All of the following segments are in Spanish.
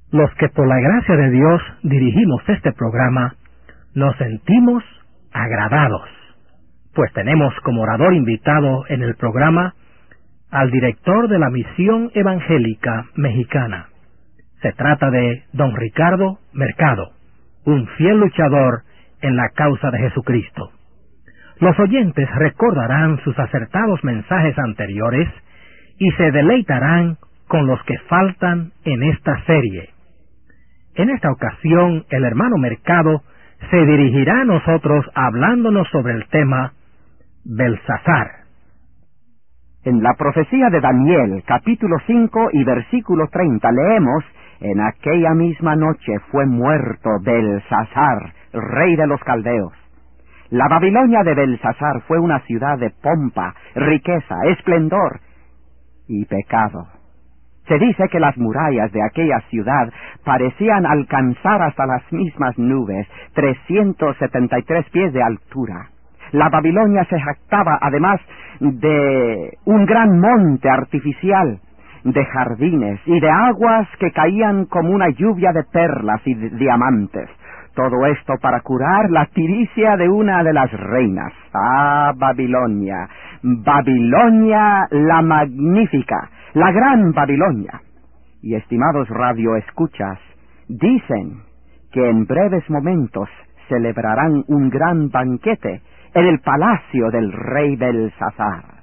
Los que por la gracia de Dios dirigimos este programa, nos sentimos agradados, pues tenemos como orador invitado en el programa al director de la Misión Evangélica Mexicana. Se trata de don Ricardo Mercado, un fiel luchador en la causa de Jesucristo. Los oyentes recordarán sus acertados mensajes anteriores y se deleitarán con los que faltan en esta serie. En esta ocasión, el hermano Mercado se dirigirá a nosotros hablándonos sobre el tema Belsasar. En la profecía de Daniel, capítulo 5 y versículo 30, leemos: en aquella misma noche fue muerto Belsasar, rey de los caldeos. La Babilonia de Belsasar fue una ciudad de pompa, riqueza, esplendor y pecado. Se dice que las murallas de aquella ciudad parecían alcanzar hasta las mismas nubes, 373 pies de altura. La Babilonia se jactaba además de un gran monte artificial, de jardines y de aguas que caían como una lluvia de perlas y de diamantes. Todo esto para curar la tiricia de una de las reinas. ¡Ah, Babilonia! Babilonia la magnífica, la gran Babilonia. Y estimados radioescuchas, dicen que en breves momentos celebrarán un gran banquete en el palacio del rey Belsasar.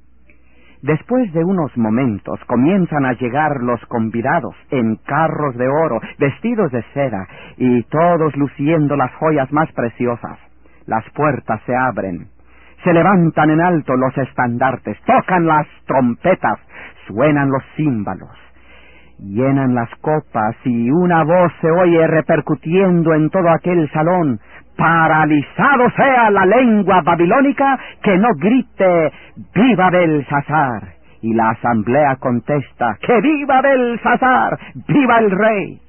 Después de unos momentos comienzan a llegar los convidados en carros de oro, vestidos de seda, y todos luciendo las joyas más preciosas. Las puertas se abren, se levantan en alto los estandartes, tocan las trompetas, suenan los címbalos, llenan las copas y una voz se oye repercutiendo en todo aquel salón: paralizado sea la lengua babilónica, que no grite ¡viva Belsasar! Y la asamblea contesta: ¡que viva Belsasar! ¡Viva el rey!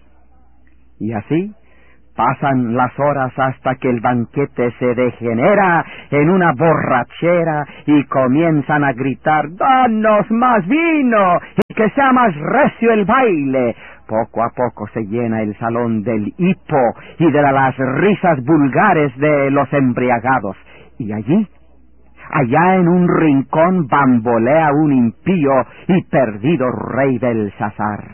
Y así pasan las horas hasta que el banquete se degenera en una borrachera y comienzan a gritar: ¡danos más vino! ¡y que sea más recio el baile! Poco a poco se llena el salón del hipo y de las risas vulgares de los embriagados. Y allá en un rincón bambolea un impío y perdido rey Belsasar.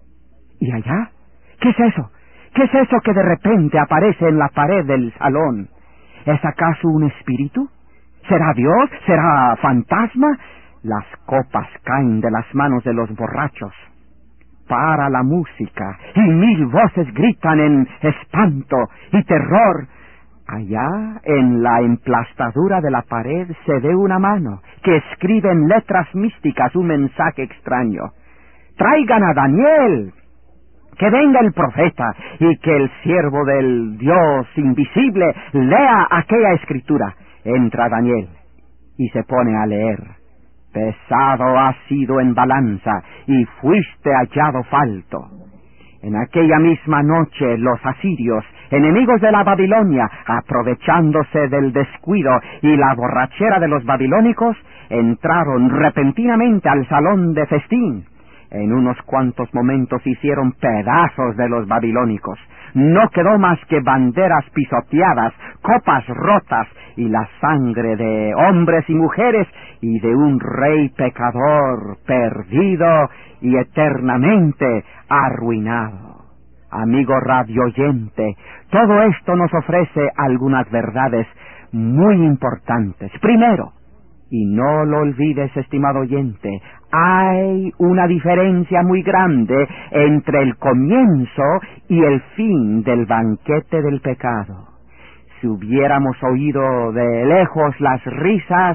¿Y allá? ¿Qué es eso? ¿Qué es eso que de repente aparece en la pared del salón? ¿Es acaso un espíritu? ¿Será Dios? ¿Será fantasma? Las copas caen de las manos de los borrachos. Para la música y 1000 voces gritan en espanto y terror. Allá, en la emplastadura de la pared, se ve una mano que escribe en letras místicas un mensaje extraño: ¡traigan a Daniel! ¡Que venga el profeta! Y que el siervo del Dios invisible lea aquella escritura. Entra Daniel y se pone a leer: pesado has sido en balanza y fuiste hallado falto. En aquella misma noche los asirios, enemigos de la Babilonia, aprovechándose del descuido y la borrachera de los babilónicos, entraron repentinamente al salón de festín. En unos cuantos momentos hicieron pedazos de los babilónicos. No quedó más que banderas pisoteadas, copas rotas y la sangre de hombres y mujeres y de un rey pecador, perdido y eternamente arruinado. Amigo radioyente, todo esto nos ofrece algunas verdades muy importantes. Primero, y no lo olvides, estimado oyente, hay una diferencia muy grande entre el comienzo y el fin del banquete del pecado. Si hubiéramos oído de lejos las risas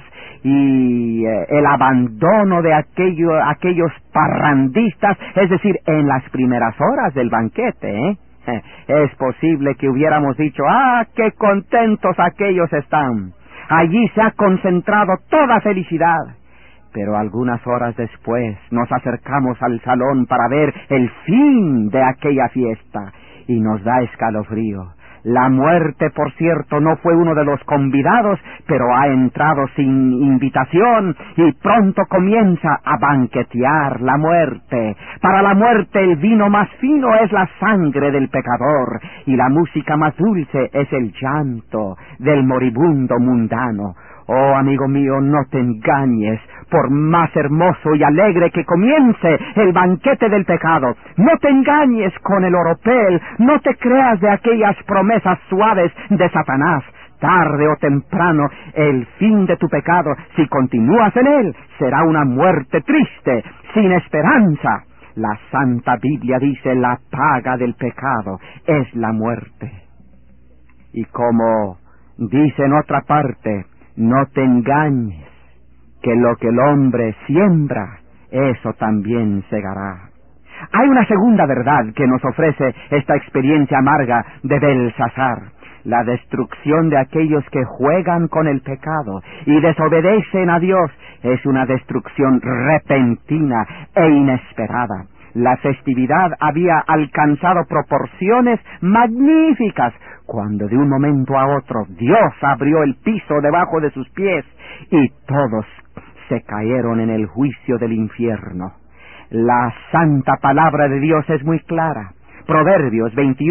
y el abandono de aquellos parrandistas, es decir, en las primeras horas del banquete, es posible que hubiéramos dicho: ¡ah, qué contentos aquellos están! Allí se ha concentrado toda felicidad. Pero algunas horas después nos acercamos al salón para ver el fin de aquella fiesta y nos da escalofrío. La muerte, por cierto, no fue uno de los convidados, pero ha entrado sin invitación y pronto comienza a banquetear la muerte. Para la muerte el vino más fino es la sangre del pecador y la música más dulce es el llanto del moribundo mundano. Oh, amigo mío, no te engañes, por más hermoso y alegre que comience el banquete del pecado. No te engañes con el oropel, no te creas de aquellas promesas suaves de Satanás. Tarde o temprano, el fin de tu pecado, si continúas en él, será una muerte triste, sin esperanza. La Santa Biblia dice, la paga del pecado es la muerte. Y como dice en otra parte, no te engañes, que lo que el hombre siembra, eso también segará. Hay una segunda verdad que nos ofrece esta experiencia amarga de Belsasar: la destrucción de aquellos que juegan con el pecado y desobedecen a Dios es una destrucción repentina e inesperada. La festividad había alcanzado proporciones magníficas cuando de un momento a otro Dios abrió el piso debajo de sus pies y todos se cayeron en el juicio del infierno. La santa palabra de Dios es muy clara. Proverbios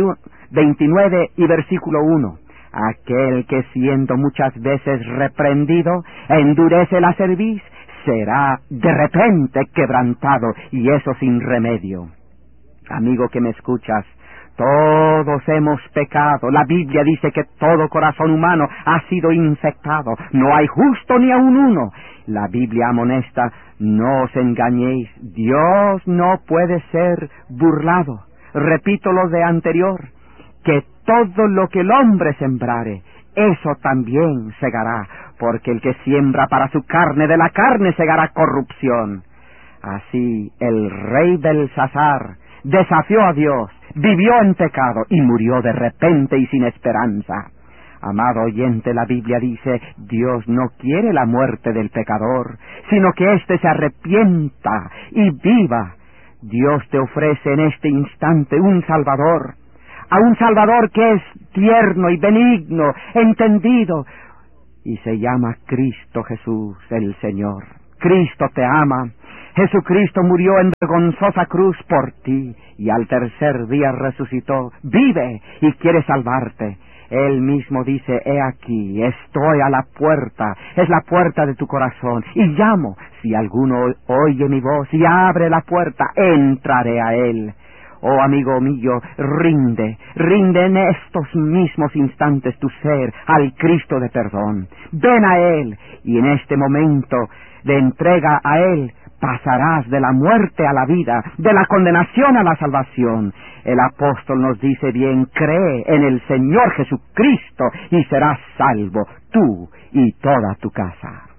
29 y versículo 1. Aquel que siendo muchas veces reprendido endurece la cerviz, será de repente quebrantado, y eso sin remedio. Amigo que me escuchas, todos hemos pecado. La Biblia dice que todo corazón humano ha sido infectado. No hay justo ni aun uno. La Biblia amonesta, no os engañéis, Dios no puede ser burlado. Repito lo de anterior, que todo lo que el hombre sembrare, eso también segará, porque el que siembra para su carne, de la carne segará corrupción. Así el rey Belsasar desafió a Dios, vivió en pecado y murió de repente y sin esperanza. Amado oyente, la Biblia dice, Dios no quiere la muerte del pecador, sino que éste se arrepienta y viva. Dios te ofrece en este instante un Salvador, a un Salvador que es tierno y benigno, entendido, y se llama Cristo Jesús el Señor. Cristo te ama. Jesucristo murió en vergonzosa cruz por ti, y al tercer día resucitó. Vive y quiere salvarte. Él mismo dice, he aquí, estoy a la puerta, es la puerta de tu corazón, y llamo. Si alguno oye mi voz y abre la puerta, entraré a él. Oh, amigo mío, rinde en estos mismos instantes tu ser al Cristo de perdón. Ven a Él, y en este momento de entrega a Él, pasarás de la muerte a la vida, de la condenación a la salvación. El apóstol nos dice bien, cree en el Señor Jesucristo y serás salvo, tú y toda tu casa.